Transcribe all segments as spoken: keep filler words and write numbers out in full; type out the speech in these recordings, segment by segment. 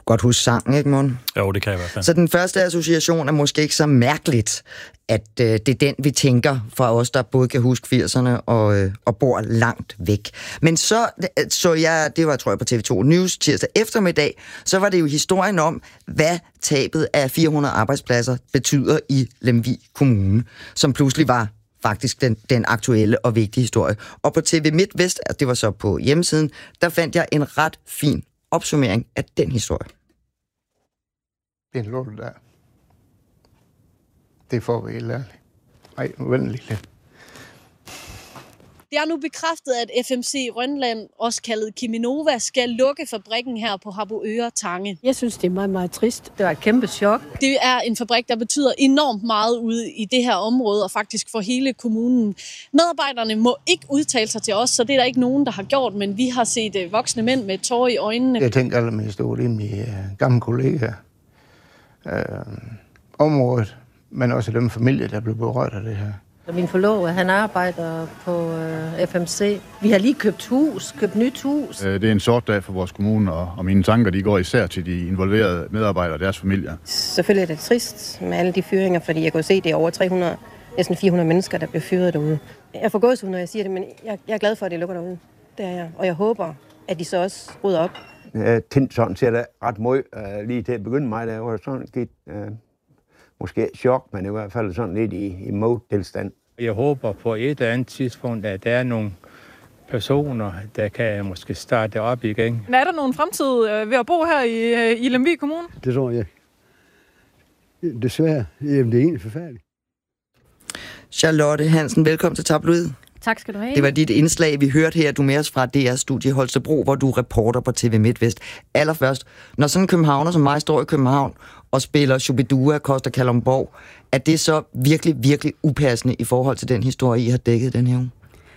godt huske sangen, ikke, Morten? Jo, det kan jeg i hvert fald. Så den første association er måske ikke så mærkeligt, at øh, det er den, vi tænker fra os, der både kan huske firserne og, øh, og bor langt væk. Men så så jeg, det var tror jeg på T V to News tirsdag eftermiddag, så var det jo historien om, hvad tabet af fire hundrede arbejdspladser betyder i Lemvig Kommune, som pludselig var faktisk den, den aktuelle og vigtige historie. Og på T V MidtVest, det var så på hjemmesiden, der fandt jeg en ret fin opsummering af den historie. Det er en lort der. Det får vi helt ærligt. Ej, uvendeligt lidt. Det er nu bekræftet, at F M C Rønland, også kaldet Cheminova, skal lukke fabrikken her på Harboøre Tange. Jeg synes, det er meget, meget trist. Det var et kæmpe chok. Det er en fabrik, der betyder enormt meget ude i det her område, og faktisk for hele kommunen. Medarbejderne må ikke udtale sig til os, så det er der ikke nogen, der har gjort, men vi har set voksne mænd med tårer i øjnene. Jeg tænker allermest over det med uh, gamle kollegaer. Uh, området, men også dem familie, der blev berørt af det her. Min forlovede, han arbejder på øh, F M C. Vi har lige købt hus, købt nyt hus. Det er en sort dag for vores kommune, og, og mine tanker de går især til de involverede medarbejdere og deres familier. Selvfølgelig er det trist med alle de fyringer, fordi jeg kunne se, at det er over tre hundrede, næsten fire hundrede mennesker, der bliver fyret derude. Jeg får gåsehud, når jeg siger det, men jeg, jeg er glad for, at det lukker derude. Det er jeg. Og jeg håber, at de så også rydder op. Jeg tænkte sådan set ret meget uh, lige til at begynde mig, der var sådan lidt uh, måske chok, men i hvert fald sådan lidt i, i mode-tilstand. Jeg håber på et eller andet tidspunkt, at der er nogle personer, der kan måske starte op igen. Men er der nogen fremtid ved at bo her i, i Lemvig Kommune? Det tror jeg. Desværre. Jamen, det er egentlig forfærdeligt. Charlotte Hansen, velkommen til Tabloid. Tak skal du have. Det var dit indslag, vi hørte her. Du er med os fra D R-studie Holstebro, hvor du er reporter på T V MidtVest. Allerførst, når sådan en københavner som mig står i København og spiller Shubidua, Costa Kalundborg, er det så virkelig, virkelig upassende i forhold til den historie, I har dækket den her uge?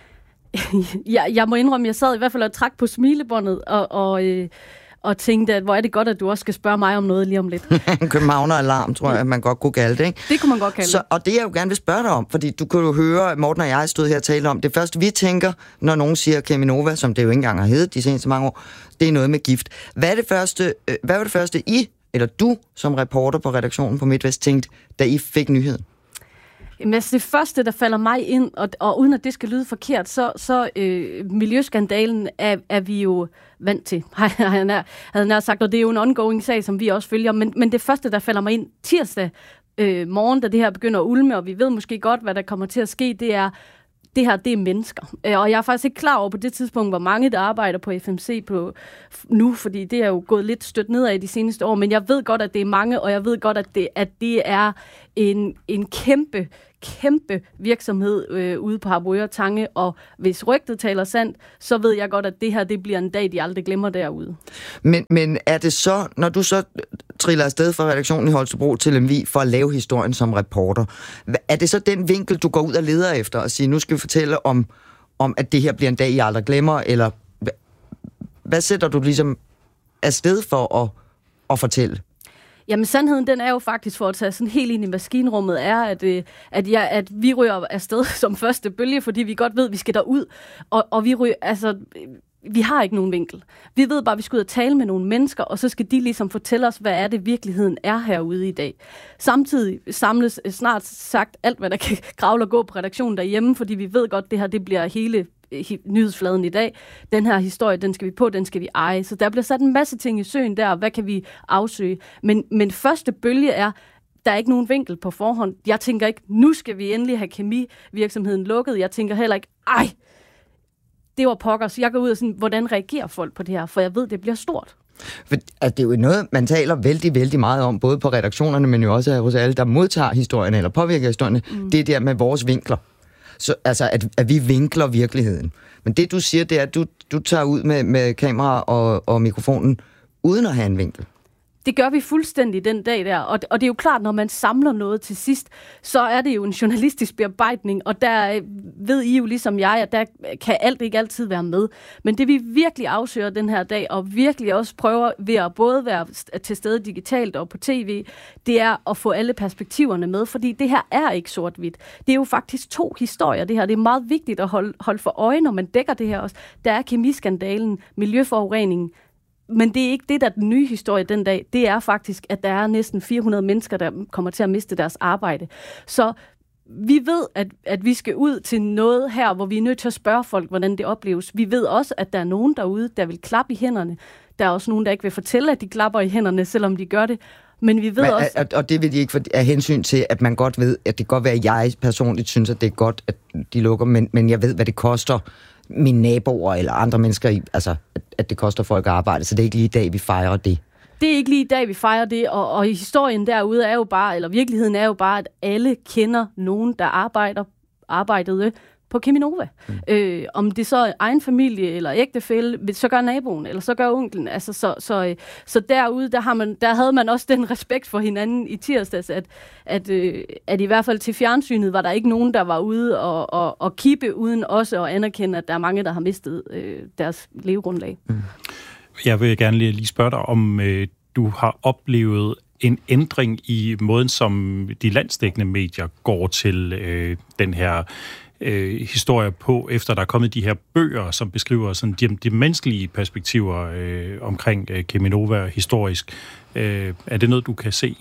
jeg, jeg må indrømme, jeg sad i hvert fald og trak på smilebåndet og, og, øh, og tænkte, at hvor er det godt, at du også skal spørge mig om noget lige om lidt. En københavner-alarm, tror jeg, man godt kunne kalde det, ikke? Det kunne man godt kalde så, og det, jeg jo gerne vil spørge dig om, fordi du kunne jo høre, Morten og jeg stod her og tale om, det første, vi tænker, når nogen siger Cheminova, som det jo ikke engang har heddet de seneste mange år, det er noget med gift. Hvad er det første, øh, hvad var det første, I, eller du, som reporter på redaktionen på MidtVest, tænkte, da I fik nyheden? Jamen, altså det første, der falder mig ind, og, og uden at det skal lyde forkert, så, så øh, miljøskandalen er, er vi jo vant til, havde han nær sagt, og det er jo en ongoing sag, som vi også følger, men, men det første, der falder mig ind tirsdag øh, morgen, da det her begynder at ulme, og vi ved måske godt, hvad der kommer til at ske, det er, det her, det er mennesker. Og jeg er faktisk ikke klar over på det tidspunkt, hvor mange, der arbejder på F M C på nu, fordi det er jo gået lidt stødt nedad de seneste år, men jeg ved godt, at det er mange, og jeg ved godt, at det, at det er en, en kæmpe, kæmpe virksomhed øh, ude på Harboøre Tange, og hvis rygtet taler sandt, så ved jeg godt, at det her, det bliver en dag, de aldrig glemmer derude. Men, men er det så, når du så triller afsted fra redaktionen i Holstebro til Lemvig for at lave historien som reporter, er det så den vinkel, du går ud og leder efter og siger, nu skal vi fortælle om, om at det her bliver en dag, I aldrig glemmer, eller hvad, hvad sætter du ligesom afsted for at, at fortælle? Jamen sandheden, den er jo faktisk, for at tage sådan helt ind i maskinrummet, er, at, øh, at, ja, at vi ryger afsted som første bølge, fordi vi godt ved, at vi skal derud. Og, og vi ryger, altså, vi har ikke nogen vinkel. Vi ved bare, at vi skal ud og tale med nogle mennesker, og så skal de ligesom fortælle os, hvad er det virkeligheden er herude i dag. Samtidig samles snart sagt alt, hvad der kan kravle og gå på redaktionen derhjemme, fordi vi ved godt, at det her det bliver hele nyhedsfladen i dag. Den her historie, den skal vi på, den skal vi eje. Så der bliver sat en masse ting i søen der, hvad kan vi afsøge? Men, men første bølge er, der er ikke nogen vinkel på forhånd. Jeg tænker ikke, nu skal vi endelig have kemivirksomheden lukket. Jeg tænker heller ikke, ej, det var pokkers. Jeg går ud og sådan, hvordan reagerer folk på det her? For jeg ved, det bliver stort. For, altså, det er jo noget, man taler vældig, vældig meget om, både på redaktionerne, men jo også hos alle, der modtager historien eller påvirker historien. Mm. Det er der med vores vinkler. Så, altså, at, at vi vinkler virkeligheden. Men det, du siger, det er, at du, du tager ud med, med kamera og, og mikrofonen, uden at have en vinkel. Det gør vi fuldstændig den dag der, og, og det er jo klart, når man samler noget til sidst, så er det jo en journalistisk bearbejdning, og der ved I jo ligesom jeg, at der kan alt ikke altid være med. Men det vi virkelig afsøger den her dag, og virkelig også prøver ved at både være til stede digitalt og på tv, det er at få alle perspektiverne med, fordi det her er ikke sort-hvidt. Det er jo faktisk to historier, det her. Det er meget vigtigt at holde, holde for øje, når man dækker det her også. Der er kemiskandalen, miljøforureningen, Men det er ikke det, der er den nye historie den dag. Det er faktisk, at der er næsten fire hundrede mennesker, der kommer til at miste deres arbejde. Så vi ved, at, at vi skal ud til noget her, hvor vi er nødt til at spørge folk, hvordan det opleves. Vi ved også, at der er nogen derude, der vil klappe i hænderne. Der er også nogen, der ikke vil fortælle, at de klapper i hænderne, selvom de gør det. Men vi ved Men, også... Og, og det vil de ikke af hensyn til, at man godt ved, at det kan godt være, at jeg personligt synes, at det er godt, at de lukker, men, men jeg ved, hvad det koster mine naboer eller andre mennesker, i, altså, at, at det koster folk at arbejde. Så det er ikke lige i dag, vi fejrer det. Det er ikke lige i dag, vi fejrer det, og, og historien derude er jo bare, eller virkeligheden er jo bare, at alle kender nogen, der arbejder, arbejdede på Cheminova. Mm. Øh, om det så er egen familie eller ægtefælle, så gør naboen, eller så gør onklen. Altså, så, så, så derude, der, har man, der havde man også den respekt for hinanden i tirsdags, at, at, øh, at i hvert fald til fjernsynet var der ikke nogen, der var ude og, og, og kippe, uden også at anerkende, at der er mange, der har mistet øh, deres levegrundlag. Mm. Jeg vil gerne lige, lige spørge dig, om øh, du har oplevet en ændring i måden, som de landsdækkende medier går til øh, den her øh, historie på, efter der er kommet de her bøger, som beskriver sådan, de, de menneskelige perspektiver øh, omkring øh, Cheminova historisk. Øh, er det noget, du kan se?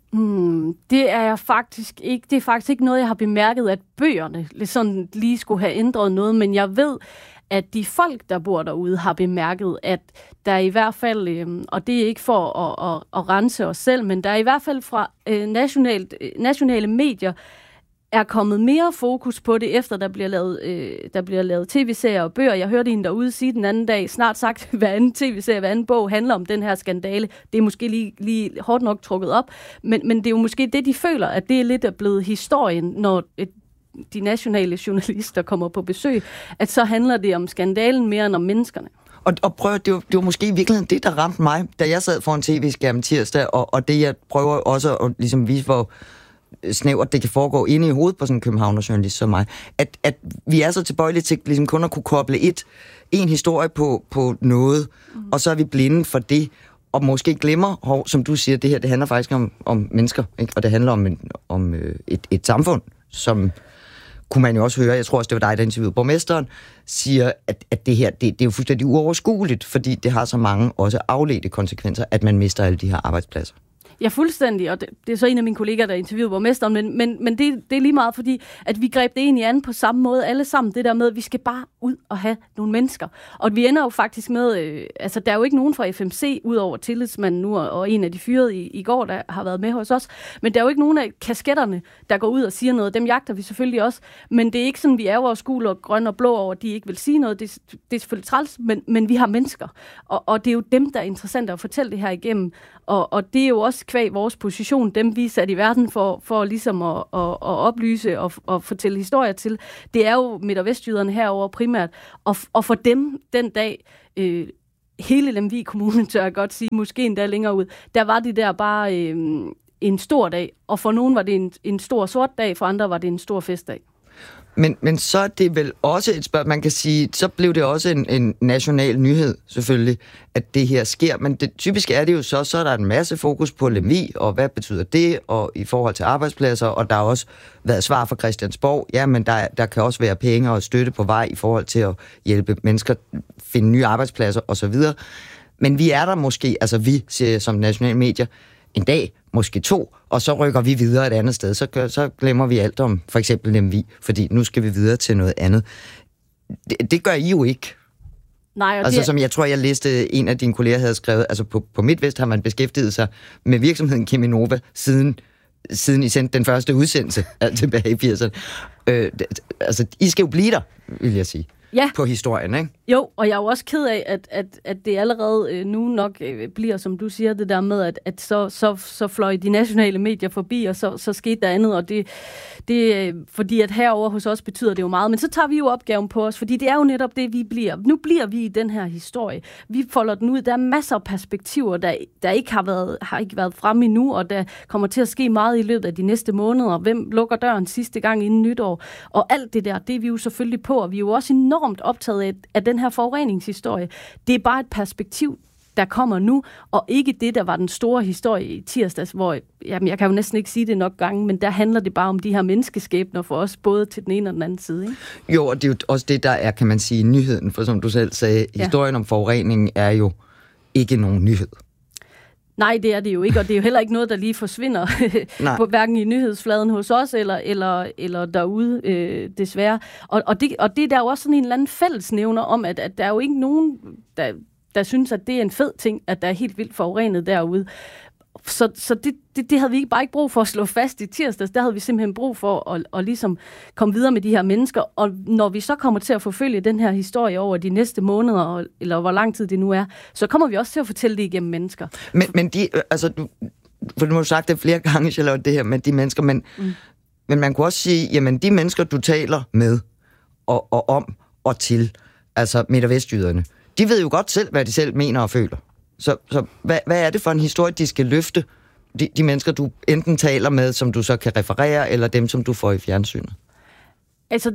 Hmm, det er jeg faktisk ikke. Det er faktisk ikke noget, jeg har bemærket, at bøgerne sådan lige skulle have ændret noget, men jeg ved, at de folk, der bor derude, har bemærket, at der i hvert fald, øh, og det er ikke for at, at, at rense os selv, men der er i hvert fald fra øh, nationalt, øh, nationale medier, er kommet mere fokus på det, efter der bliver lavet, øh, der bliver lavet tv-serier og bøger. Jeg hørte en derude sige den anden dag, snart sagt, hver anden tv-serie, hver anden bog handler om den her skandale. Det er måske lige, lige hårdt nok trukket op, men, men det er jo måske det, de føler, at det er lidt er blevet historien, når et de nationale journalister kommer på besøg, at så handler det om skandalen mere end om menneskerne. Og, og prøv, det var, det var måske i virkeligheden det, der ramte mig, da jeg sad foran tv-skærmen tirsdag, og, og det, jeg prøver også at ligesom vise, hvor snævert det kan foregå inde i hovedet på sådan en københavnerjournalist som mig, at, at vi er så tilbøjelige til ligesom kun at kunne koble et, en historie på, på noget, mm. og så er vi blinde for det, og måske glemmer, hov, som du siger, det her, det handler faktisk om, om mennesker, ikke? Og det handler om, en, om øh, et, et samfund, som kunne man jo også høre, jeg tror også, det var dig, der interviewede borgmesteren, siger, at, at det her, det, det er jo fuldstændig uoverskueligt, fordi det har så mange også afledte konsekvenser, at man mister alle de her arbejdspladser. Ja, fuldstændig, og det, det er så en af mine kolleger, der interviewede borgmesteren, men, men, men det, det er lige meget, fordi at vi greb det egentlig an på samme måde alle sammen, det der med, at vi skal bare ud og have nogle mennesker. Og vi ender jo faktisk med, øh, altså der er jo ikke nogen fra F M C, ud over tillidsmanden nu, og, og en af de fyrede i, i går, der har været med hos os, men der er jo ikke nogen af kasketterne, der går ud og siger noget. Dem jagter vi selvfølgelig også, men det er ikke sådan, vi er vores gule og grønne og blå over, at de ikke vil sige noget. Det, det er selvfølgelig træls, men, men vi har mennesker, og, og det er jo dem, der er interessant at fortælle det her igennem, og, og det er jo også kvæg vores position, dem vi er sat i verden for, for ligesom at, at, at oplyse og, og fortælle historier til. Det er jo midt- og vestjyderne herover primært, og, og for dem den dag, øh, hele Lemvig Kommune, tør jeg godt sige, måske endda længere ud, der var det der bare øh, en stor dag, og for nogen var det en, en stor sort dag, for andre var det en stor festdag. Men, men så er det vel også et spørgsmål, man kan sige, så blev det også en, en national nyhed, selvfølgelig, at det her sker. Men det, typisk er det jo så, så er der en masse fokus på Lemvig, og hvad betyder det, og i forhold til arbejdspladser, og der har også været svar fra Christiansborg, ja, men der, der kan også være penge og støtte på vej i forhold til at hjælpe mennesker finde nye arbejdspladser osv. Men vi er der måske, altså vi, siger jeg som nationale medier, en dag, måske to, og så rykker vi videre et andet sted. Så, gør, så glemmer vi alt om for eksempel Lemvig, fordi nu skal vi videre til noget andet. Det, det gør I jo ikke. Nej, altså det... som jeg tror, jeg læste, en af dine kolleger havde skrevet, altså på, på MidtVest har man beskæftiget sig med virksomheden Cheminova siden, siden I sendte den første udsendelse tilbage i firserne. Øh, altså, I skal jo blive der, vil jeg sige. Ja. På historien, ikke? Jo, og jeg er jo også ked af, at, at, at det allerede øh, nu nok øh, bliver, som du siger, det der med, at, at så, så, så fløj de nationale medier forbi, og så, så skete der andet, og det, det øh, fordi at herover hos os betyder det jo meget, men så tager vi jo opgaven på os, fordi det er jo netop det, vi bliver. Nu bliver vi i den her historie. Vi folder den ud. Der er masser af perspektiver, der, der ikke har været, har ikke været fremme endnu, og der kommer til at ske meget i løbet af de næste måneder. Hvem lukker døren sidste gang inden nytår? Og alt det der, det er vi jo selvfølgelig på, og vi er jo også enormt optaget af, af den her forureningshistorie. Det er bare et perspektiv, der kommer nu, og ikke det, der var den store historie i tirsdags, hvor, jamen, jeg kan jo næsten ikke sige det nok gange, men der handler det bare om de her menneskeskæbner for os, både til den ene og den anden side, ikke? Jo, og det er jo også det, der er, kan man sige, nyheden, for som du selv sagde, ja. Historien om forureningen er jo ikke nogen nyhed. Nej, det er det jo ikke, og det er jo heller ikke noget, der lige forsvinder på hverken i nyhedsfladen hos os eller, eller, eller derude, øh, desværre. Og, og, det, og det er der jo også sådan en eller anden fællesnævner om, at, at der er jo ikke nogen, der, der synes, at det er en fed ting, at der er helt vildt forurenet derude. Så, så det, det, det havde vi ikke bare ikke brug for at slå fast i tirsdags. Der havde vi simpelthen brug for at, at ligesom komme videre med de her mennesker. Og når vi så kommer til at forfølge den her historie over de næste måneder, eller hvor lang tid det nu er, så kommer vi også til at fortælle det igennem mennesker. Men, men de, altså, du, for du har sagt det flere gange, Charlotte, det her med de mennesker, men, mm. men man kunne også sige, jamen de mennesker, du taler med og, og om og til, altså midt- og vestjyderne, de ved jo godt selv, hvad de selv mener og føler. Så, så hvad, hvad er det for en historie, de skal løfte, de, de mennesker, du enten taler med, som du så kan referere, eller dem, som du får i fjernsynet? Altså,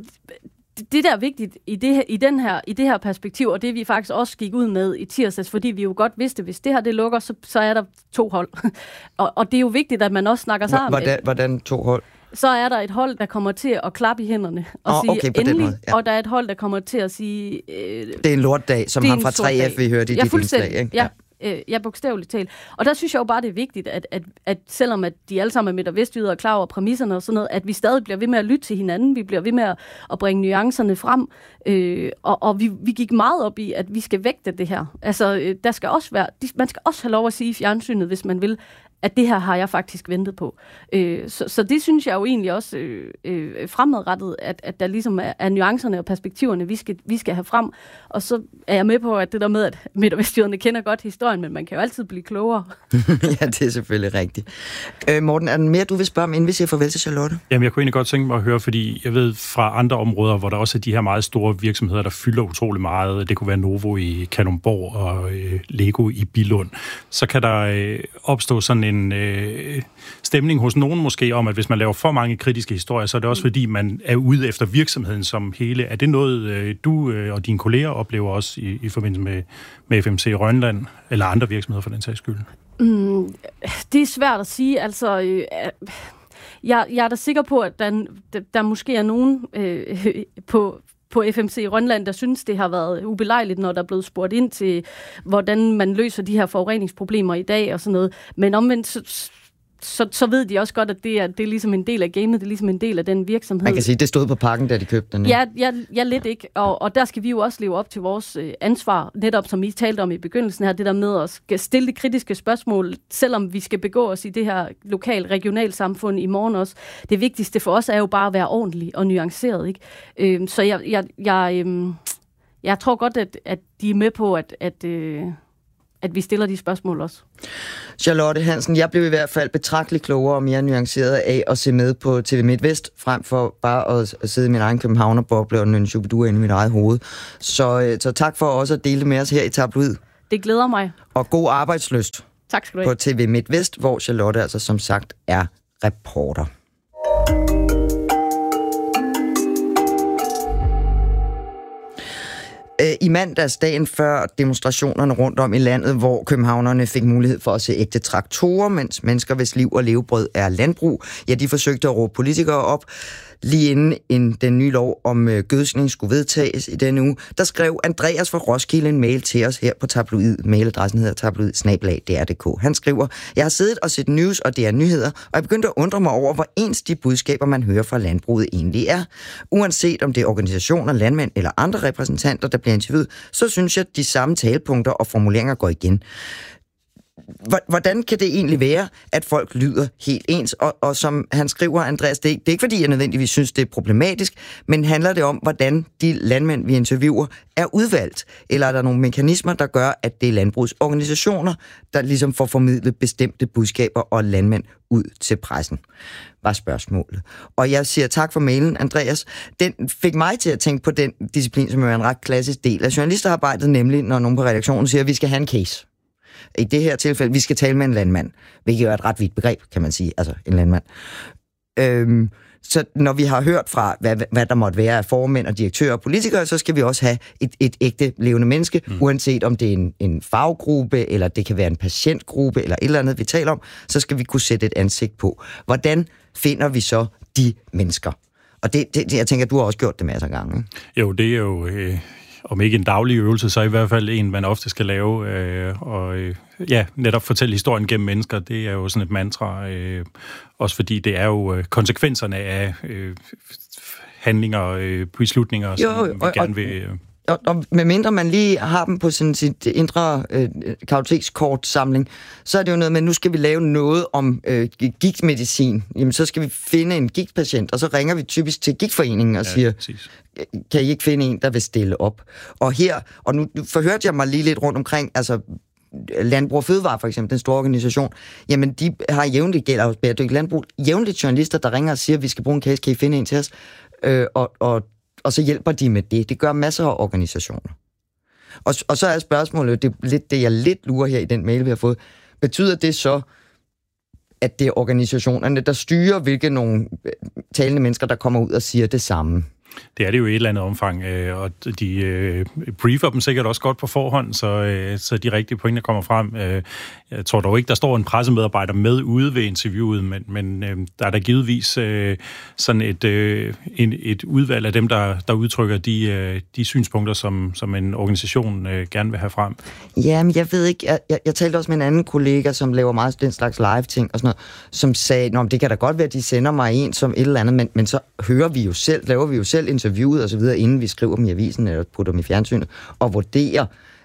det der er vigtigt i det, i, den her, i det her perspektiv, og det vi faktisk også gik ud med i tirsdags, fordi vi jo godt vidste, hvis det her det lukker, så, så er der to hold. og, og det er jo vigtigt, at man også snakker sammen. Hvordan, hvordan to hold? Så er der et hold, der kommer til at klappe i hænderne og oh, sige okay, endelig, måde, ja. Og der er et hold, der kommer til at sige... Øh, det er en lortdag, som ham fra tre F vi hørte i ja, dit indslag, ikke? Ja, øh, ja, bogstaveligt talt. Og der synes jeg jo bare, det er vigtigt, at, at, at selvom at de alle sammen er midt- og vestjyder og klar over præmisserne og sådan noget, at vi stadig bliver ved med at lytte til hinanden, vi bliver ved med at, at bringe nuancerne frem, øh, og, og vi, vi gik meget op i, at vi skal vægte det her. Altså, øh, der skal også være... De, man skal også have lov at sige i fjernsynet, hvis man vil, at det her har jeg faktisk ventet på. Øh, så, så det synes jeg jo egentlig også øh, øh, fremadrettet, at, at der ligesom er, er nuancerne og perspektiverne, vi skal, vi skal have frem. Og så er jeg med på, at det der med, at midt- og vestjyderne kender godt historien, men man kan jo altid blive klogere. Ja, det er selvfølgelig rigtigt. Øh, Morten, er der mere, du vil spørge om, inden vi siger farvel til Charlotte? Jamen, jeg kunne egentlig godt tænke mig at høre, fordi jeg ved fra andre områder, hvor der også er de her meget store virksomheder, der fylder utrolig meget. Det kunne være Novo i Kalundborg og øh, Lego i Billund. Så kan der øh, opstå sådan en øh, stemning hos nogen måske om, at hvis man laver for mange kritiske historier, så er det også fordi, man er ude efter virksomheden som hele. Er det noget, øh, du øh, og dine kolleger oplever også i, i forbindelse med, med F M C i Rønland, eller andre virksomheder for den sags skyld? Mm, det er svært at sige. Altså, øh, jeg, jeg er da sikker på, at der, der, der måske er nogen øh, på... på F M C i Rønland, der synes, det har været ubelejligt, når der er blevet spurgt ind til, hvordan man løser de her forureningsproblemer i dag og sådan noget. Men omvendt, så, så, så ved de også godt, at det er, det er ligesom en del af gamet, det er ligesom en del af den virksomhed. Man kan sige, det stod på pakken, da de købte den. Ja, ja, ja lidt ikke. Og, og der skal vi jo også leve op til vores øh, ansvar, netop som I talte om i begyndelsen her, det der med at skal stille de kritiske spørgsmål, selvom vi skal begå os i det her lokal, regional samfund i morgen også. Det vigtigste for os er jo bare at være ordentlig og nuanceret, ikke? Øh, så jeg, jeg, jeg, øh, jeg tror godt, at, at de er med på, at... at øh, at vi stiller de spørgsmål også. Charlotte Hansen, jeg blev i hvert fald betragteligt klogere og mere nuanceret af at se med på T V MidtVest, frem for bare at sidde i min egen københavnerboble og nynne Shubidua inde i mit eget hoved. Så, så tak for også at dele det med os her i Tabloid. Det glæder mig. Og god arbejdslyst. Tak skal du have. På T V MidtVest, hvor Charlotte altså som sagt er reporter. I mandags, dagen før demonstrationerne rundt om i landet, hvor københavnerne fik mulighed for at se ægte traktorer, mens mennesker, hvis liv og levebrød er landbrug, ja, de forsøgte at råbe politikere op. Lige inden en, den nye lov om øh, gødskning skulle vedtages i denne uge, der skrev Andreas fra Roskilde en mail til os her på Tabloid. Mailadressen hedder tabloid snabel-a d r punktum d k. Han skriver, jeg har siddet og set news og D R Nyheder, og jeg begyndte at undre mig over, hvor ens de budskaber, man hører fra landbruget egentlig er. Uanset om det er organisationer, landmænd eller andre repræsentanter, der bliver interviewet, så synes jeg, at de samme talepunkter og formuleringer går igen. Hvordan kan det egentlig være, at folk lyder helt ens? Og, og som han skriver, Andreas, det er, det er ikke fordi, jeg nødvendigvis synes, det er problematisk, men handler det om, hvordan de landmænd, vi interviewer, er udvalgt? Eller er der nogle mekanismer, der gør, at det er landbrugsorganisationer, der ligesom får formidlet bestemte budskaber og landmænd ud til pressen? Var spørgsmålet. Og jeg siger tak for mailen, Andreas. Den fik mig til at tænke på den disciplin, som er en ret klassisk del af journalisterarbejdet, nemlig når nogen på redaktionen siger, at vi skal have en case. I det her tilfælde, vi skal tale med en landmand, hvilket er et ret vidt begreb, kan man sige, altså en landmand. Øhm, så når vi har hørt fra, hvad, hvad der måtte være af formænd og direktører og politikere, så skal vi også have et, et ægte levende menneske, mm. uanset om det er en, en faggruppe, eller det kan være en patientgruppe, eller et eller andet, vi taler om, så skal vi kunne sætte et ansigt på. Hvordan finder vi så de mennesker? Og det, det jeg tænker, du har også gjort det masser af gange. Jo, det er jo... Øh... om ikke en daglig øvelse, så i hvert fald en, man ofte skal lave. Øh, og øh, ja, netop fortælle historien gennem mennesker, det er jo sådan et mantra. Øh, også fordi det er jo øh, konsekvenserne af øh, handlinger og øh, beslutninger, som jo, vi gerne vil... Øh, Og, og medmindre man lige har dem på sådan sit indre øh, kartotekskortsamling, så er det jo noget med, nu skal vi lave noget om øh, gigtmedicin. Jamen, så skal vi finde en gigtpatient, og så ringer vi typisk til gigtforeningen og ja, siger, præcis. Kan I ikke finde en, der vil stille op? Og her, og nu forhørte jeg mig lige lidt rundt omkring, altså Landbrug og Fødevare for eksempel, den store organisation, jamen de har jævnligt, gælder hos Bæredygtigt Landbrug, jævnligt journalister, der ringer og siger, vi skal bruge en case, kan I finde en til os? Øh, og, og Og så hjælper de med det. Det gør masser af organisationer. Og, og så er spørgsmålet, det er lidt det, jeg lidt lurer her i den mail, vi har fået. Betyder det så, at det er organisationerne, der styrer, hvilke nogle talende mennesker, der kommer ud og siger det samme? Det er det jo i et eller andet omfang, og de briefer dem sikkert også godt på forhånd, så, så de rigtige pointer kommer frem. Jeg tror dog ikke, der står en pressemedarbejder med ude ved interviewet, men, men der er der givetvis sådan et, et, et udvalg af dem, der, der udtrykker de, de synspunkter, som, som en organisation gerne vil have frem. Jamen, jeg ved ikke. Jeg, jeg, jeg talte også med en anden kollega, som laver meget den slags live-ting og sådan noget, som sagde, nå, det kan da godt være, at de sender mig en som et eller andet, men, men så hører vi jo selv, laver vi jo selv interviewet og så videre, inden vi skriver dem i avisen eller putter dem i fjernsynet, og vurderer.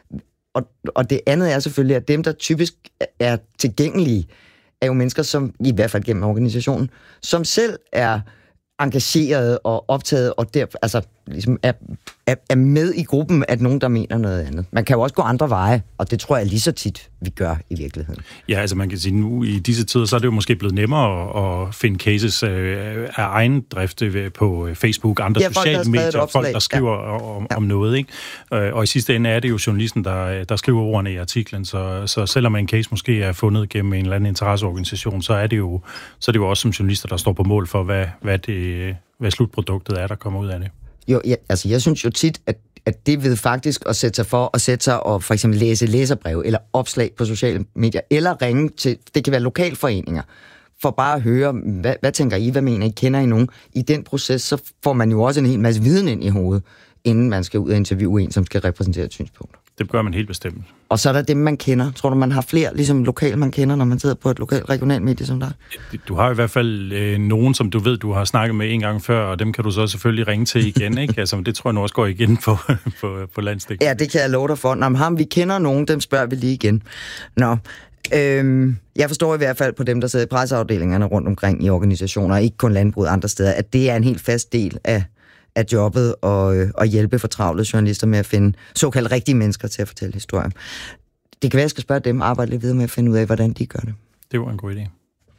Og, og det andet er selvfølgelig, at dem, der typisk er tilgængelige, er jo mennesker, som, i hvert fald gennem organisationen, som selv er engageret og optaget, og der, altså, ligesom er, er, er med i gruppen af nogen, der mener noget andet. Man kan jo også gå andre veje, og det tror jeg lige så tit, vi gør i virkeligheden. Ja, altså man kan sige, nu i disse tider, så er det jo måske blevet nemmere at, at finde cases øh, af egen drift på Facebook, andre ja, sociale folk, medier, folk, der skriver ja. om, ja. om noget, ikke? Og i sidste ende er det jo journalisten, der, der skriver ordene i artiklen, så, så selvom en case måske er fundet gennem en eller anden interesseorganisation, så er det jo, så er det jo også som journalister, der står på mål for, hvad, hvad, det, hvad slutproduktet er, der kommer ud af det. Jo, ja, altså jeg synes jo tit, at, at det ved faktisk at sætte sig for, at sætte sig og for eksempel læse læserbreve, eller opslag på sociale medier, eller ringe til, det kan være lokalforeninger, for bare at høre, hvad, hvad tænker I, hvad mener I, kender I nogen? I den proces, så får man jo også en hel masse viden ind i hovedet, inden man skal ud og interviewe en, som skal repræsentere et synspunkt. Det gør man helt bestemt. Og så er der dem, man kender. Tror du, man har flere ligesom lokal, man kender, når man sidder på et lokalt regionalt medie som dig? Du har i hvert fald øh, nogen, som du ved, du har snakket med en gang før, og dem kan du så selvfølgelig ringe til igen, ikke? Altså, det tror jeg nu også går igen på, på, på landsdæk. Ja, det kan jeg love dig for. Nå, men ham, vi kender nogen, dem spørger vi lige igen. Nå, øhm, jeg forstår i hvert fald på dem, der sidder i presseafdelingerne rundt omkring i organisationer, ikke kun landbruget andre steder, at det er en helt fast del af af jobbet og, øh, og hjælpe fortravlede journalister med at finde såkaldt rigtige mennesker til at fortælle historier. Det kan være, jeg skal spørge dem, arbejde lidt videre med at finde ud af, hvordan de gør det. Det var en god idé.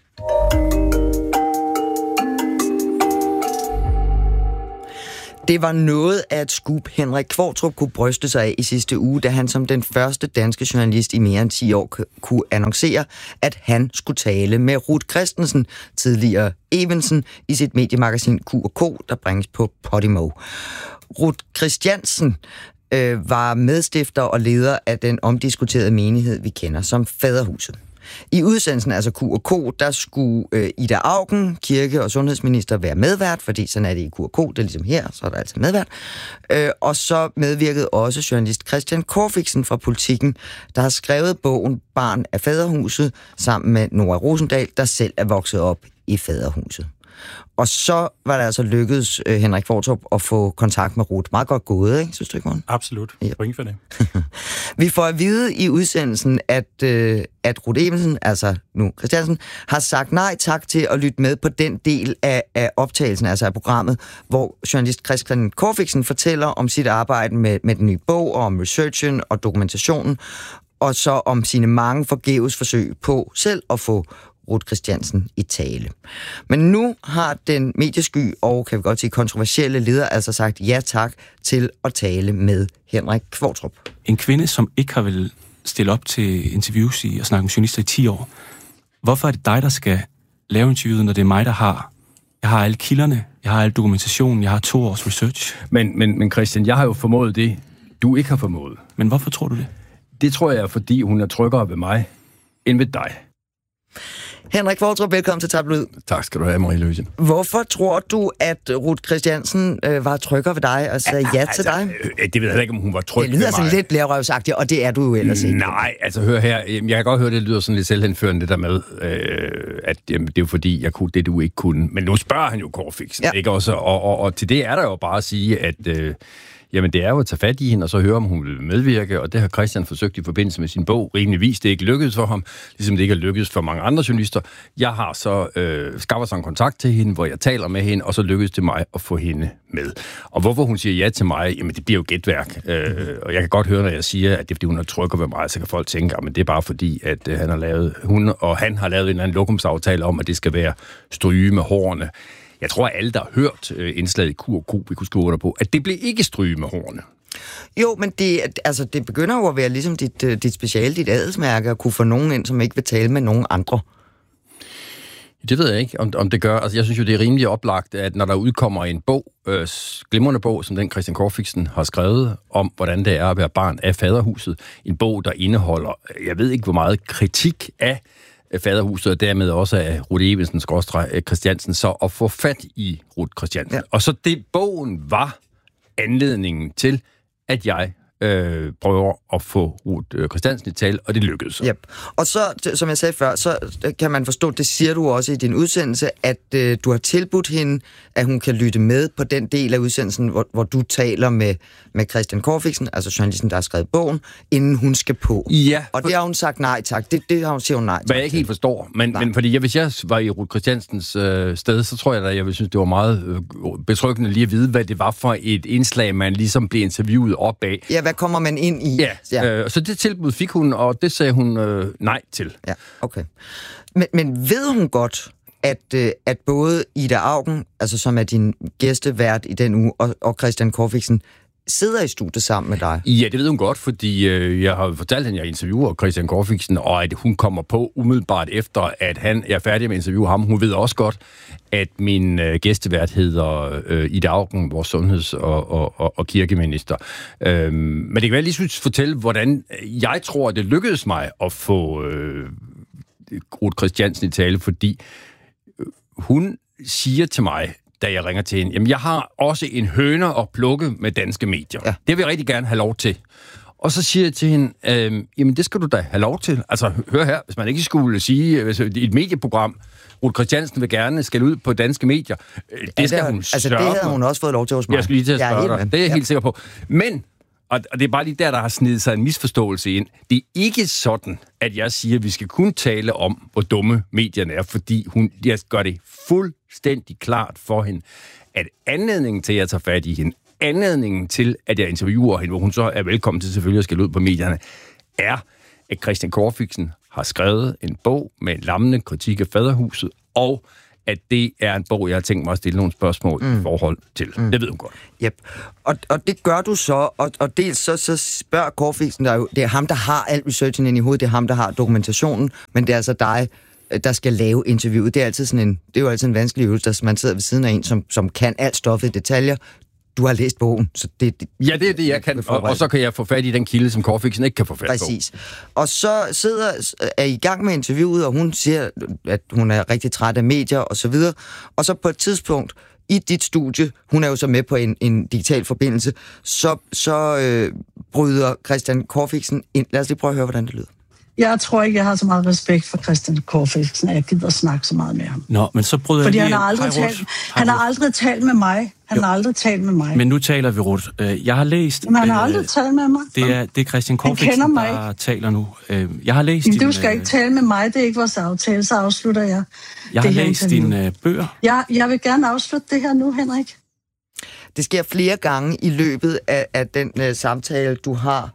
Det var noget af et scoop, Henrik Qvortrup kunne bryste sig af i sidste uge, da han som den første danske journalist i mere end ti år kunne annoncere, at han skulle tale med Ruth Christensen, tidligere Evensen, i sit mediemagasin Q og K, der bringes på Podimo. Ruth Christiansen øh, var medstifter og leder af den omdiskuterede menighed, vi kender som Faderhuset. I udsendelsen, altså Q og K, der skulle øh, Ida Auken, kirke- og sundhedsminister, være medvært, fordi sådan er det i Q og K, det er ligesom her, så er der altså medvært. Øh, og så medvirkede også journalist Christian Corfixen fra Politikken, der har skrevet bogen Barn af Faderhuset, sammen med Nora Rosendahl, der selv er vokset op i Faderhuset. Og så var det altså lykkedes øh, Henrik Qvortrup at få kontakt med Ruth. Meget godt gået, ikke? Synes du ikke, Morten? Absolut. Ja. Point for det. Vi får at vide i udsendelsen, at, øh, at Ruth Evensen, altså nu Christiansen, har sagt nej tak til at lytte med på den del af, af optagelsen, altså af programmet, hvor journalist Christian Corfixen fortæller om sit arbejde med, med den nye bog, og om researchen og dokumentationen, og så om sine mange forgæves forsøg på selv at få Ruth Christiansen i tale. Men nu har den mediesky og, kan vi godt sige, kontroversielle leder altså sagt ja tak til at tale med Henrik Qvortrup. En kvinde, som ikke har vel stille op til interviews i og snakke med journalister i ti år. Hvorfor er det dig, der skal lave interviewet, når det er mig, der har? Jeg har alle kilderne, jeg har al dokumentationen, jeg har to års research. Men, men, men Christian, jeg har jo formået det, du ikke har formået. Men hvorfor tror du det? Det tror jeg, fordi hun er tryggere ved mig, end ved dig. Henrik Qvortrup, velkommen til Tabloid. Tak skal du have, Marie-Louise. Hvorfor tror du, at Ruth Christiansen øh, var trykker ved dig og sagde ja, ja til dig? Øh, det ved jeg ikke, om hun var tryg ved mig. Det lyder sådan lidt blærerøvsagtigt, og det er du jo ellers ikke. Nej, altså hør her. Jeg kan godt høre, det lyder sådan lidt selvhenførende, det der med, øh, at jamen, det er jo fordi, jeg kunne det, du ikke kunne. Men nu spørger han jo Corfixen, ja. Ikke også? Og, og, og til det er der jo bare at sige, at... Øh, Jamen, det er jo at tage fat i hende, og så høre, om hun vil medvirke, og det har Christian forsøgt i forbindelse med sin bog. Rimeligvis, det er ikke lykkedes for ham, ligesom det ikke er lykkedes for mange andre journalister. Jeg har så øh, skaffet sig en kontakt til hende, hvor jeg taler med hende, og så lykkedes det mig at få hende med. Og hvorfor hun siger ja til mig, jamen det bliver jo gætværk. Øh, og jeg kan godt høre, når jeg siger, at det er fordi, hun er trykker ved mig, så kan folk tænke, men det er bare fordi, at øh, han har lavet, hun og han har lavet en eller anden lokumsaftale om, at det skal være stryge med hårene. Jeg tror, at alle, der har hørt øh, indslaget i Q og Q, vi kunne skrive under på, at det blev ikke stryge med hårene. Jo, men det, altså, det begynder jo at være ligesom dit, dit speciale, dit adelsmærke, at kunne få nogen ind, som ikke vil tale med nogen andre. Det ved jeg ikke, om, om det gør. Altså, jeg synes jo, det er rimelig oplagt, at når der udkommer en bog, øh, glimrende bog, som den Christian Corfixen har skrevet, om hvordan det er at være barn af faderhuset, en bog, der indeholder, jeg ved ikke, hvor meget kritik af faderhuset, og dermed også af Ruth Evensen Christiansen, så at få fat i Ruth Christiansen. Ja. Og så det bogen var anledningen til, at jeg øh, prøver at få Ruth Christiansen i tale, og det lykkedes. Yep. Og så, som jeg sagde før, så kan man forstå, det siger du også i din udsendelse, at øh, du har tilbudt hende, at hun kan lytte med på den del af udsendelsen, hvor, hvor du taler med, med Christian Corfixen, altså journalisten, der har skrevet bogen, inden hun skal på. Ja. Og det har hun sagt nej tak. Det, det har hun siger hun nej tak. Hvad jeg ikke helt forstår, men, men fordi jeg, hvis jeg var i Ruth Christiansens øh, sted, så tror jeg da, jeg ville synes, det var meget øh, betryggende lige at vide, hvad det var for et indslag, man ligesom blev interviewet op af. Ja, hvad kommer man ind i? Ja, ja. Øh, så det tilbud fik hun, og det sagde hun øh, nej til. Ja, okay. Men, men ved hun godt, at, øh, at både Ida Auken, altså som er din gæstevært i den uge, og, og Christian Corfixen, sidder i studiet sammen med dig? Ja, det ved hun godt, fordi øh, jeg har fortalt hende, at jeg interviewer Christian Corfixen, og at hun kommer på umiddelbart efter, at han er færdig med at interviewe ham. Hun ved også godt, at min øh, gæstevært hedder øh, Ida Auken, vores sundheds- og, og, og, og kirkeminister. Øhm, men det kan være lige fortælle, hvordan jeg tror, at det lykkedes mig at få øh, Ruth Christiansen i tale, fordi øh, hun siger til mig, da jeg ringer til hende, jamen jeg har også en høne at plukke med danske medier. Ja. Det vil jeg rigtig gerne have lov til. Og så siger jeg til hende, øh, jamen det skal du da have lov til. Altså hør her, hvis man ikke skulle sige, hvis et medieprogram, Ruth Christiansen vil gerne skal ud på danske medier, øh, det skal hun altså, sørge. Altså det havde hun også fået lov til hos mig. Jeg skal lige til at spørge dig. Det er jeg ja. helt sikker på. Men, og, og det er bare lige der, der har snedet sig en misforståelse ind. Det er ikke sådan, at jeg siger, at vi skal kun tale om, hvor dumme medierne er, fordi hun, jeg gør det fuldstændig klart for hende, at anledningen til, at jeg tager fat i hende, anledningen til, at jeg interviewer hende, hvor hun så er velkommen til selvfølgelig at skal ud på medierne, er, at Christian Corfixen har skrevet en bog med en lammende kritik af faderhuset, og at det er en bog, jeg har tænkt mig at stille nogle spørgsmål mm. i forhold til. Mm. Det ved hun godt. Yep. Og, og det gør du så, og, og dels så, så spørger Corfixen dig jo, det er ham, der har al researchen ind i hovedet, det er ham, der har dokumentationen, men det er altså dig, der skal lave interviewet. Det er altid sådan en, det er jo altid en vanskelig øvelse, at man sidder ved siden af en, som, som kan alt stoffet i detaljer. Du har læst bogen, så det... det ja, det er det, jeg kan, og, og så kan jeg få fat i den kilde, som Corfixen ikke kan få fat på. Præcis. Og så sidder, er I gang med interviewet, og hun siger, at hun er rigtig træt af medier, og så videre. Og så på et tidspunkt, i dit studie, hun er jo så med på en, en digital forbindelse, så, så øh, bryder Christian Corfixen ind. Lad os lige prøve at høre, hvordan det lyder. Jeg tror ikke, jeg har så meget respekt for Christian Corfixen, at jeg gider snakke så meget med ham. Nå, men så bryder Fordi jeg han har aldrig, Hej, talt, han har aldrig talt med mig. Han jo. har aldrig talt med mig. Men nu taler vi, Ruth. Jeg har læst... Men han har aldrig øh, talt med mig. Det er, det er Christian Corfixen, der taler nu. Jeg har læst din... Du skal ikke tale med mig, det er ikke vores aftale, så afslutter jeg. Jeg har læst dine bøger. Jeg, jeg vil gerne afslutte det her nu, Henrik. Det sker flere gange i løbet af, af den uh, samtale, du har...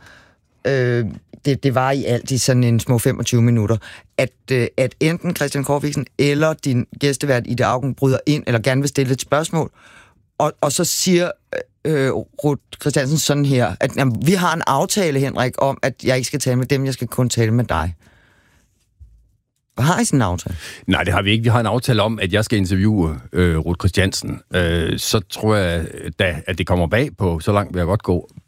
Øh, Det, det var i alt i sådan en små femogtyve minutter, at, øh, at enten Christian Corfixen eller din gæstevært Ida Auken bryder ind, eller gerne vil stille et spørgsmål, og, og så siger øh, Ruth Christiansen sådan her, at jamen, vi har en aftale, Henrik, om, at jeg ikke skal tale med dem, jeg skal kun tale med dig. Hvad har I sådan en aftale? Nej, det har vi ikke. Vi har en aftale om, at jeg skal interviewe øh, Ruth Christiansen. Øh, så tror jeg, da, at det kommer bag på, så langt vil jeg godt gå,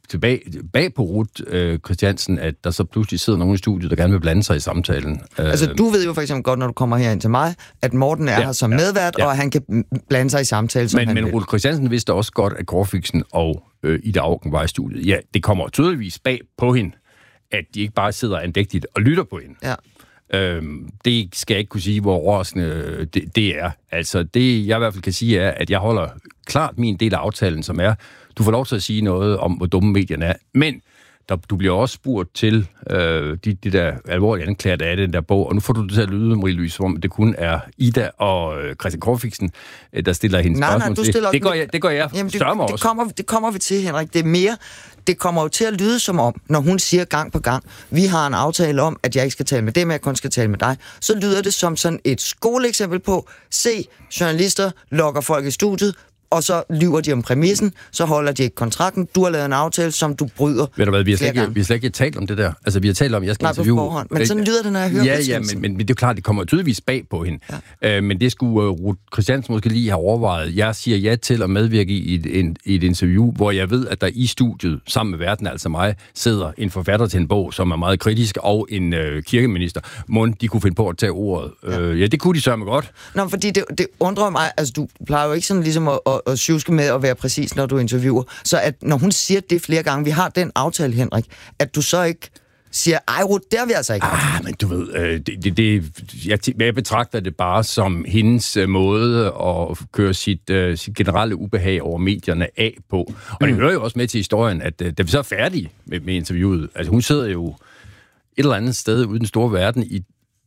tilbage bag på Ruth øh, Christiansen, at der så pludselig sidder nogen i studiet, der gerne vil blande sig i samtalen. Altså, du ved jo for eksempel godt, når du kommer herind til mig, at Morten er ja, her som ja, medvært, ja. og han kan blande sig i samtalen, som men, han men vil. Ruth Christiansen vidste også godt, at Kåre Fixen og øh, Ida Auken var i studiet. Ja, det kommer tydeligvis bag på hende, at de ikke bare sidder andægtigt og lytter på hende. Ja. Øhm, det skal jeg ikke kunne sige, hvor overraskende det, det er. Altså, det jeg i hvert fald kan sige er, at jeg holder klart min del af aftalen, som er, du får lov til at sige noget om, hvor dumme medierne er, men der, du bliver også spurgt til øh, de, de der alvorlige anklager, der er i den der bog, og nu får du det til at lyde, Marie-Louise, som om det kun er Ida og øh, Christian Kåre Fixen, øh, der stiller hendes nej, spørgsmål nej, du til. Stiller det, går jeg, det går jeg Jamen, det, sørger mig det også. Kommer, det kommer vi til, Henrik. Det er mere... Det kommer jo til at lyde som om, når hun siger gang på gang, vi har en aftale om, at jeg ikke skal tale med dem, jeg kun skal tale med dig, så lyder det som sådan et skoleeksempel på, se, journalister lokker folk i studiet, og så lyver de om præmissen, så holder de ikke kontrakten. Du har lavet en aftale, som du bryder. Ved du hvad, vi har slet ikke, vi har slet ikke talt om det der. Altså, vi har talt om, at jeg skal Nej, interviewe... på forhånd. Men sådan lyder det, når jeg hører ja, ja, men, men, men det er jo klart, det kommer tydeligvis bag på hende. Ja. Øh, men det skulle uh, Ruth Christiansen måske lige have overvejet. Jeg siger ja til at medvirke i et, en, i et interview, hvor jeg ved, at der i studiet, sammen med verden, altså mig, sidder en forfatter til en bog, som er meget kritisk, og en øh, kirkeminister. Mon, de kunne finde på at tage ordet. Ja, øh, ja det kunne de sørme godt. Nå, fordi det, det undrer mig, altså du plejer jo ikke sådan ligesom at, at, at sjuske med at være præcis, når du interviewer. Så at når hun siger det flere gange, vi har den aftale, Henrik, at du så ikke siger, ej Ruth, det har vi altså ikke. Ah, men du ved, øh, det, det, det, jeg, jeg betragter det bare som hendes øh, måde at køre sit, øh, sit generelle ubehag over medierne af på. Og mm. det hører jo også med til historien, at øh, da vi så er færdige med, med interviewet, altså hun sidder jo et eller andet sted ude i den store verden i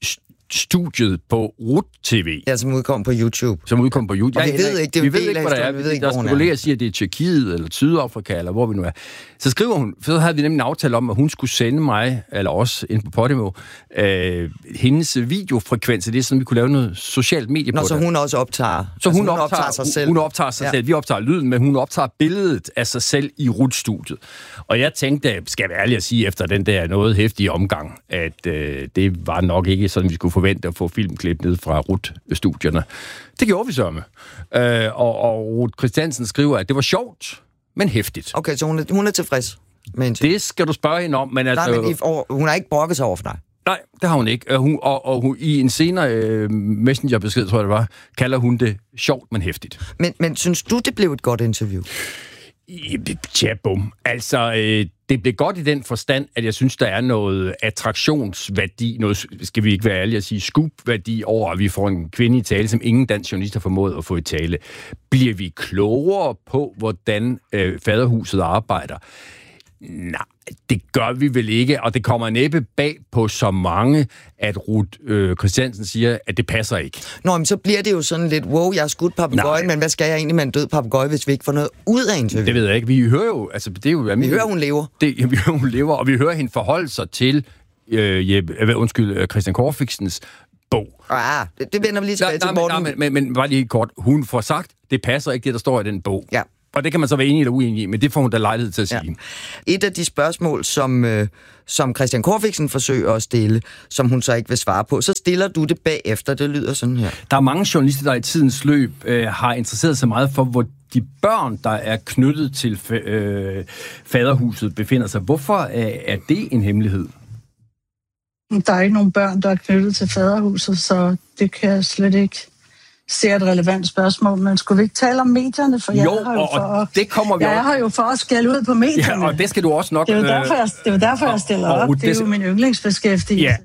studiet på Ruth T V. Ja, som udkom på YouTube. Som udkom på YouTube. Og vi ved ikke, det er vi jo ved del ikke, af hvad der er. historien, vi ved ikke, der hvor hun er. spekulerer siger, at det er Tjekkiet, eller Sydafrika, eller hvor vi nu er. Så skriver hun, for så havde vi nemlig en aftale om, at hun skulle sende mig, eller os, ind på Podimo, øh, hendes videofrekvens, det er sådan, vi kunne lave noget socialt medie på. Nå, så hun også optager. Så hun, altså, hun optager, optager sig selv. Hun optager sig ja. selv. Vi optager lyden, men hun optager billedet af sig selv i Ruth-studiet. Og jeg tænkte, skal jeg være ærlig at sige, efter den der noget heftige omgang, at øh, det var nok ikke sådan, vi skulle forvente at få filmklip ned fra Ruth-studierne. Det gjorde vi så med. Øh, og, og Ruth Christiansen skriver, at det var sjovt, men hæftigt. Okay, så hun er, hun er tilfreds med en Det skal du spørge hende om, men altså... Nej, men i, over, hun har ikke brokket sig over for dig. Nej, det har hun ikke. Uh, hun, og, og hun, i en senere øh, messengerbesked, tror jeg det var, kalder hun det sjovt, men hæftigt. Men, men synes du, det blev et godt interview? Tja, bum. Altså, øh, det blev godt i den forstand, at jeg synes, der er noget attraktionsværdi, noget, skal vi ikke være ærlige at sige, scoop-værdi over, at vi får en kvinde i tale, som ingen dansk journalist har formået at få i tale. Bliver vi klogere på, hvordan øh, faderhuset arbejder? Nej, det gør vi vel ikke, og det kommer næppe bag på så mange, at Ruth øh, Christiansen siger, at det passer ikke. Nå, men så bliver det jo sådan lidt, wow, jeg har skudt papegøjen, men hvad skal jeg egentlig med en død papegøje, hvis vi ikke får noget ud af interviewet? Det ved jeg ikke. Vi hører jo, altså det er jo... Vi hører, hun lever. Det, vi hører, hun lever, og vi hører hende forholde sig til, øh, Jeppe, undskyld, Christian Kåre Fixens bog. Ah, det, det vender vi lige tilbage nej, til, Morten. Nej, men, men, men bare lige kort. Hun får sagt, det passer ikke, det der står i den bog. Ja. Og det kan man så være enig eller uenig i, men det får hun da lejlighed til at sige. Ja. Et af de spørgsmål, som, øh, som Christian Kåre Fixen forsøger at stille, som hun så ikke vil svare på, så stiller du det bagefter. Det lyder sådan her. Der er mange journalister, der i tidens løb øh, har interesseret sig meget for, hvor de børn, der er knyttet til fa- øh, faderhuset, befinder sig. Hvorfor øh, er det en hemmelighed? Der er ikke nogen børn, der er knyttet til faderhuset, så det kan jeg slet ikke se et relevant spørgsmål. Men skulle vi ikke tale om medierne? For jo, jeg har jo og, for, og det kommer vi jeg også. har jo for at skælde ud på medierne. Ja, og det skal du også nok... Det er jo derfor, jeg, det er jo derfor, jeg stiller og, op. Og det er det, jo min yndlingsbeskæftigelse.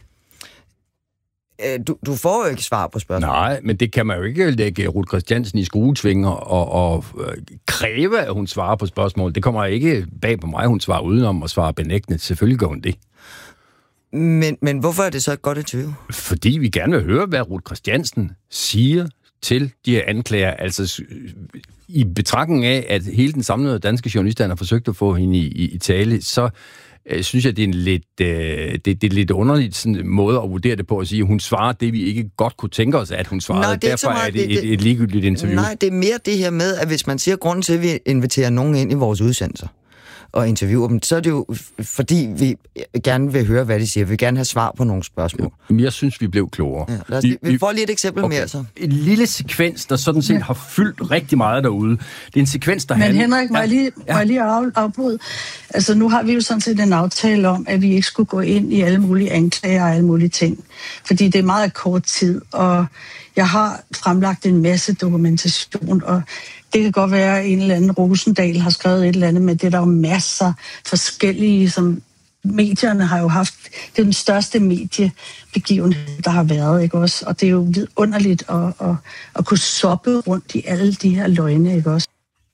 Ja. Du, du får jo ikke svar på spørgsmålet. Nej, men det kan man jo ikke lægge Ruth Christiansen i skruetvinger og, og øh, kræve, at hun svarer på spørgsmål. Det kommer ikke bag på mig, hun svarer udenom og svarer benægtende. Selvfølgelig gør hun det. Men, men hvorfor er det så et godt interview? Fordi vi gerne vil høre, hvad Ruth Christiansen siger til de her anklager. Altså i betragtning af, at hele den samlede danske journalister har forsøgt at få hende i, i, i tale, så øh, synes jeg, det er en lidt, øh, det, det er lidt underligt sådan, måde at vurdere det på at sige, at hun svarer det, vi ikke godt kunne tænke os, at hun svarede. Nej, det er derfor meget, er det, det et, et ligegyldigt interview. Nej, det er mere det her med, at hvis man siger grunden til, at vi inviterer nogen ind i vores udsendelser, og interviewer dem, så er det jo fordi, vi gerne vil høre, hvad de siger. Vi vil gerne have svar på nogle spørgsmål. Men jeg synes, vi blev klogere. Ja, lad os lige, vi får lige et eksempel okay. mere, så. En lille sekvens, der sådan set har fyldt rigtig meget derude. Det er en sekvens, der Men handler... Henrik, må jeg lige, ja. må jeg lige af, afbryde? Altså, nu har vi jo sådan set en aftale om, at vi ikke skulle gå ind i alle mulige anklager og alle mulige ting. Fordi det er meget kort tid, og jeg har fremlagt en masse dokumentation, og det kan godt være, at en eller anden Rosendal har skrevet et eller andet, men det er der jo masser forskellige, som medierne har jo haft. Det er den største mediebegivenhed, der har været, ikke også? Og det er jo vidunderligt at, at, at kunne soppe rundt i alle de her løgne, ikke også?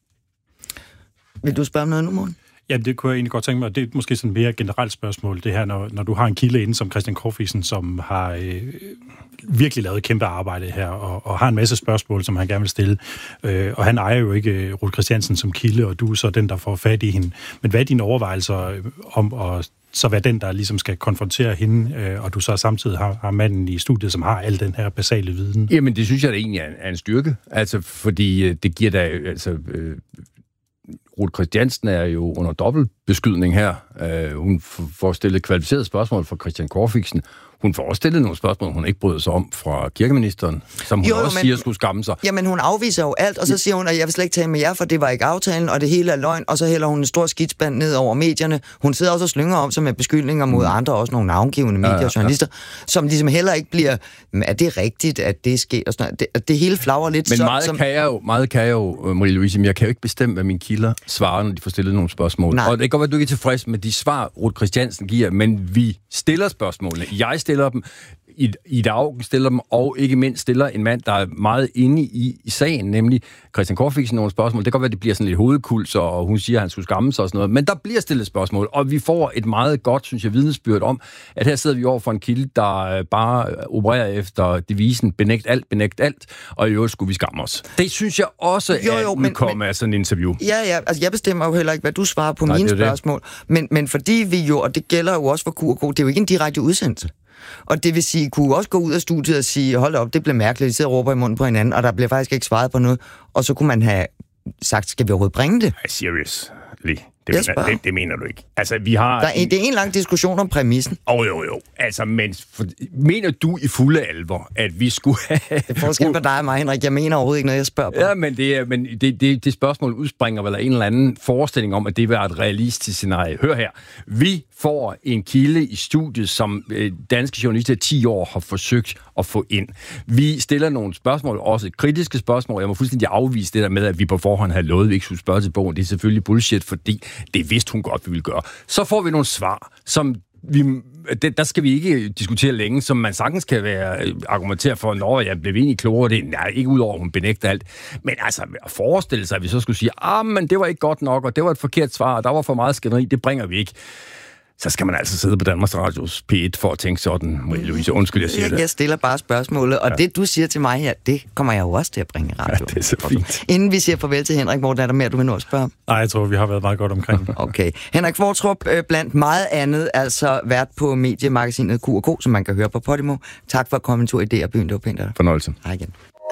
Vil du spørge om noget nu, Morten? Ja, det kunne jeg egentlig godt tænke mig. Det er måske sådan et mere generelt spørgsmål, det her, når, når du har en kilde inde som Christian Corfixen, som har øh, virkelig lavet kæmpe arbejde her, og, og har en masse spørgsmål, som han gerne vil stille. Øh, og han ejer jo ikke øh, Ruth Christiansen som kilde, og du er så den, der får fat i hende. Men hvad er dine overvejelser om at så være den, der ligesom skal konfrontere hende, øh, og du så samtidig har, har manden i studiet, som har al den her basale viden? Jamen, det synes jeg da egentlig er en, er en styrke. Altså, fordi det giver da... Altså, øh, Ruth Christiansen er jo under dobbeltbeskydning her. Uh, hun får stillet kvalificerede spørgsmål fra Christian Corfixen. Hun får også stillet nogle spørgsmål, hun ikke bryder sig om fra kirkeministeren, som hun jo, også men, siger skulle skamme sig. Jamen, hun afviser jo alt, og så siger hun, at jeg vil slet ikke tale med jer, for det var ikke aftalen, og det hele er løgn, og så hælder hun en stor skidspand ned over medierne. Hun sidder også og slynger om sig med beskyldninger mod andre, også nogle navngivende medier og ja, ja, journalister, ja. som ligesom heller ikke bliver, er det rigtigt, at det sker? Og sådan det, det hele flagrer lidt. Men så, meget, som... kan jeg jo, meget kan jeg jo, Marie-Louise, men jeg kan jo ikke bestemme, hvad mine kilder svarer, når de får stillet nogle spørgsmål. Nej. Og det kan godt være, du ikke er tilfreds med de svar, Ruth Christiansen giver, men vi stiller spørgsmålene. Jeg stiller dem, Ida Auken stiller dem, og ikke mindst stiller en mand, der er meget inde i, i sagen, nemlig Christian Corfixen, nogle spørgsmål. Det kan godt være, det bliver sådan lidt hovedkuls, og hun siger, at han skulle skamme sig og sådan noget. Men der bliver stillet spørgsmål, og vi får et meget godt, synes jeg, vidnesbyrd om, at her sidder vi over for en kilde, der bare opererer efter devisen benægt alt, benægt alt, og i øvrigt skulle vi skamme os. Det synes jeg også jo, jo, er udkomme af sådan en interview. Ja, ja, altså jeg bestemmer jo heller ikke, hvad du svarer på Nej, mine spørgsmål. Men, men fordi vi jo, og det gælder jo også for Q og K, det er jo ikke en direkte udsendelse. Og det vil sige, kunne også gå ud af studiet og sige, hold op, det bliver mærkeligt, de sidder og råber i munden på hinanden, og der bliver faktisk ikke svaret på noget. Og så kunne man have sagt, skal vi overhovedet bringe det? Hey, seriously. Det mener, det, det mener du ikke. Altså, vi har... Der er, en, det er en lang diskussion om præmissen. Åh, oh, jo, jo. Altså, men for, mener du i fulde alvor, at vi skulle have... Det er forskel på dig og mig, Henrik. Jeg mener overhovedet ikke noget, jeg spørger på. Ja, men det, er, men det, det, det spørgsmål udspringer vel af en eller anden forestilling om, at det var et realistisk scenarie. Hør her. Vi får en kilde i studiet, som øh, danske journalister i ti år har forsøgt at få ind. Vi stiller nogle spørgsmål, også kritiske spørgsmål. Jeg må fuldstændig afvise det der med, at vi på forhånd havde lovet, at vi ikke skulle spørge til bogen. Det er selvfølgelig bullshit, fordi det vidste hun godt, vi ville gøre. Så får vi nogle svar, som vi, det, der skal vi ikke diskutere længe, som man sagtens kan være argumentere for, når jeg blev egentlig klogere. Det nej, ikke ud over, at hun benægter alt. Men altså, at forestille sig, at vi så skulle sige, ah, men det var ikke godt nok, og det var et forkert svar, og der var for meget skænderi, det bringer vi ikke. Så skal man altså sidde på Danmarks Radios P et for at tænke sådan, Marie-Louise, undskyld, jeg siger jeg, det. Jeg stiller bare spørgsmålet, og ja. det, du siger til mig her, det kommer jeg jo også til at bringe i radio. Ja, det er så fint. Inden vi siger farvel til Henrik, hvor er der mere, du vil nå at spørge? Nej, jeg tror, vi har været meget godt omkring. Okay. Henrik Qvortrup, blandt meget andet, altså vært på mediemagasinet Q og K, som man kan høre på Podimo. Tak for at komme en tur i D R-byen, det var pænt af dig. Fornøjelse. Hej igen.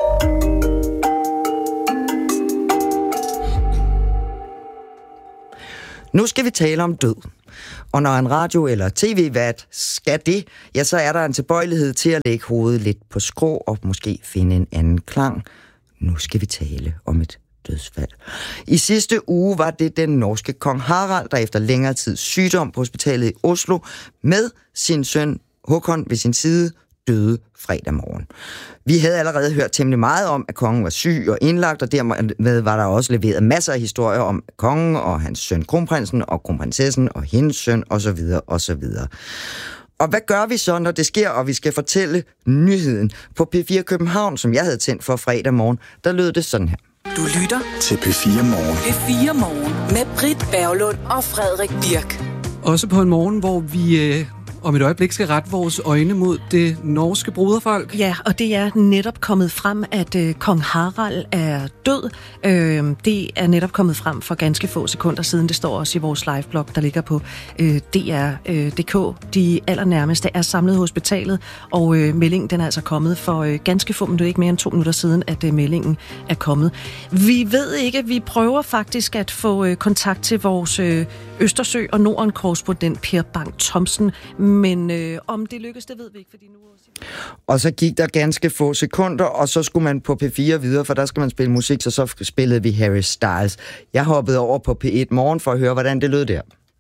Nu skal vi tale om død. Og når en radio- eller tv-vært skal det, ja, så er der en tilbøjelighed til at lægge hovedet lidt på skrå og måske finde en anden klang. Nu skal vi tale om et dødsfald. I sidste uge var det den norske kong Harald, der efter længere tids sygdom på hospitalet i Oslo med sin søn Håkon ved sin side døde fredag morgen. Vi havde allerede hørt temmelig meget om, at kongen var syg og indlagt, og dermed var der også leveret masser af historier om kongen og hans søn kronprinsen og kronprinsessen og hendes søn osv. osv. Og hvad gør vi så, når det sker, og vi skal fortælle nyheden? På P fire København, som jeg havde tændt for fredag morgen, der lød det sådan her. Du lytter til P fire Morgen. P fire Morgen med Britt Berglund og Frederik Birk. Også på en morgen, hvor vi øh, om et øjeblik skal rette vores øjne mod det norske broderfolk. Ja, og det er netop kommet frem, at øh, kong Harald er død. Øh, det er netop kommet frem for ganske få sekunder siden. Det står også i vores liveblog, der ligger på øh, D R punktum d k. De allernærmeste er samlet hospitalet, og øh, meldingen den er altså kommet for øh, ganske få minutter, ikke mere end to minutter siden, at øh, meldingen er kommet. Vi ved ikke, vi prøver faktisk at få øh, kontakt til vores øh, Østersø og Norden-korrespondent Per Bang Thomsen. Men øh, om det lykkes, det ved vi ikke, fordi nu... Og så gik der ganske få sekunder, og så skulle man på P fire videre, for der skal man spille musik, så så spillede vi Harry Styles. Jeg hoppede over på P et Morgen for at høre, hvordan det lød der.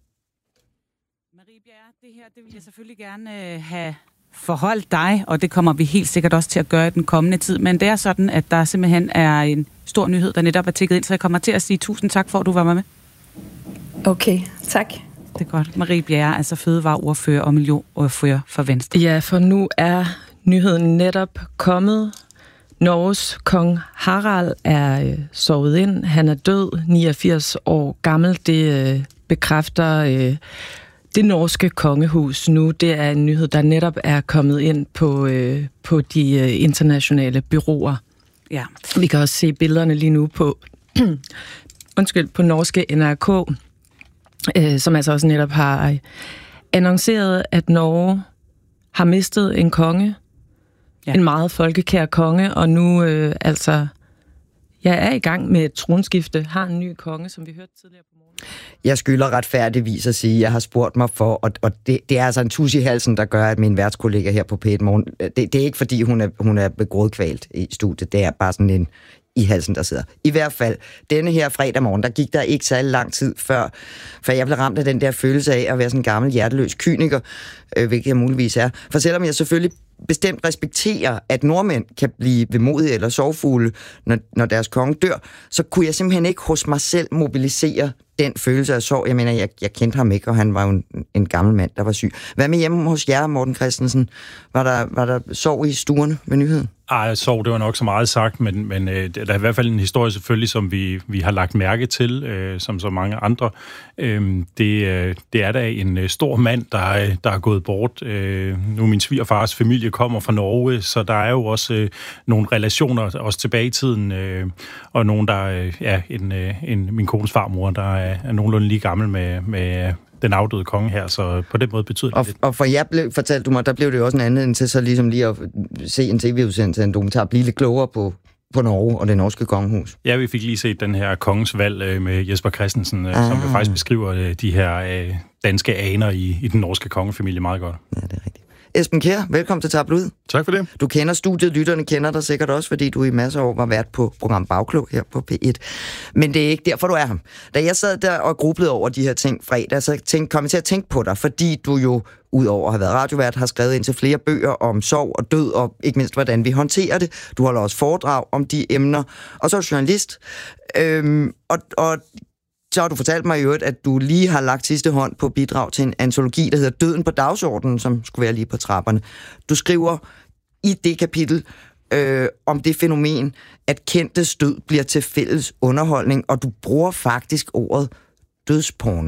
Marie Bjerre, det her, det vil jeg selvfølgelig gerne øh, have forholdt dig, og det kommer vi helt sikkert også til at gøre i den kommende tid. Men det er sådan, at der simpelthen er en stor nyhed, der netop er tækket ind, så jeg kommer til at sige tusind tak for, at du var med. Okay, tak. Det er godt. Marie Bjerre, altså fødevareordfører og miljøordfører for Venstre. Ja, for nu er nyheden netop kommet. Norges kong Harald er øh, sovet ind. Han er død, niogfirs år gammel. Det øh, bekræfter øh, det norske kongehus nu. Det er en nyhed, der netop er kommet ind på, øh, på de øh, internationale bureauer. Ja. Vi kan også se billederne lige nu på, undskyld, på norske N R K, øh, som altså også netop har annonceret, at Norge har mistet en konge. Ja. En meget folkekær konge, og nu øh, altså, jeg er i gang med et tronskifte, har en ny konge, som vi hørte tidligere på morgen. Jeg skylder retfærdigvis at sige, at jeg har spurgt mig for, og, og det, det er altså en tus i halsen, der gør, at min værtskollega her på P et Morgen, det, det er ikke fordi, hun er, hun er begrådkvalt i studiet, det er bare sådan en i halsen, der sidder. I hvert fald, denne her fredag morgen, der gik der ikke særlig lang tid før, før jeg blev ramt af den der følelse af at være sådan en gammel hjerteløs kyniker, øh, hvilket jeg muligvis er. For selvom jeg selvfølgelig bestemt respekterer, at nordmænd kan blive vemodige eller sorgfulde, når, når deres konge dør, så kunne jeg simpelthen ikke hos mig selv mobilisere den følelse af sorg. Jeg mener, jeg, jeg kendte ham ikke, og han var jo en, en gammel mand, der var syg. Hvad med hjemme hos jer, Morten Christensen? Var der, var der sorg i stuerne med nyheden? Ej, sorg, det var nok så meget sagt, men, men øh, der er i hvert fald en historie selvfølgelig, som vi, vi har lagt mærke til, øh, som så mange andre. Øh, det, øh, det er da en øh, stor mand, der, der er gået bort. Øh, nu min svigerfars familie kommer fra Norge, så der er jo også øh, nogle relationer, også tilbage i tiden, øh, og nogen, der er øh, ja, en, øh, en, min kones farmor, der er, er nogenlunde lige gammel med, med den afdøde konge her, så på den måde betyder det og, lidt. Og for jer blev, fortalte du mig, der blev det jo også en anledning til så ligesom lige at se en tv-udsendelse af en dokumentar, blive lidt klogere på, på Norge og det norske kongehus. Ja, vi fik lige set den her kongens valg med Jesper Christensen, ah. som jo faktisk beskriver de her danske aner i, i den norske kongefamilie meget godt. Ja, det er rigtigt. Esben Kjær, velkommen til Tabloid. Tak for det. Du kender studiet, lytterne kender dig sikkert også, fordi du i masser af år var vært på program Bagklog her på P et. Men det er ikke derfor, du er ham. Da jeg sad der og grublede over de her ting fredag, så tænkte, kom jeg til at tænke på dig, fordi du jo, udover at have været radiovært, har skrevet ind til flere bøger om sorg og død, og ikke mindst, hvordan vi håndterer det. Du holder også foredrag om de emner, og så er du journalist. Øhm, og, og så har du fortalt mig jo, at du lige har lagt sidste hånd på bidrag til en antologi, der hedder Døden på dagsordenen, som skulle være lige på trapperne. Du skriver i det kapitel øh, om det fænomen, at kendtes død bliver til fælles underholdning, og du bruger faktisk ordet dødsporno.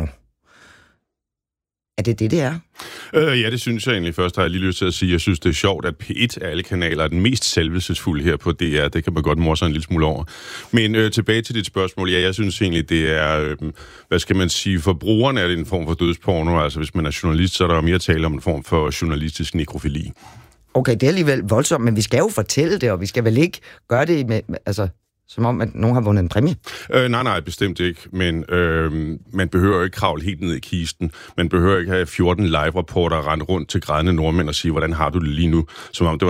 Er det det, det er? Øh, ja, det synes jeg egentlig først. Har jeg lige lyst til at sige, jeg synes, det er sjovt, at P et af alle kanaler er den mest selvelsesfulde her på D R. Det kan man godt morse en lille smule over. Men øh, tilbage til dit spørgsmål. Ja, jeg synes egentlig, det er, øh, hvad skal man sige, for brugerne er det en form for dødsporno. Altså, hvis man er journalist, så er der jo mere tale om en form for journalistisk nekrofili. Okay, det er alligevel voldsomt, men vi skal jo fortælle det, og vi skal vel ikke gøre det med, altså, som om, at nogen har vundet en præmie? Øh, nej, nej, bestemt ikke. Men øh, man behøver ikke kravle helt ned i kisten. Man behøver ikke have fjorten live-rapporter rende rundt til grædende nordmænd og sige, hvordan har du det lige nu? Som om det var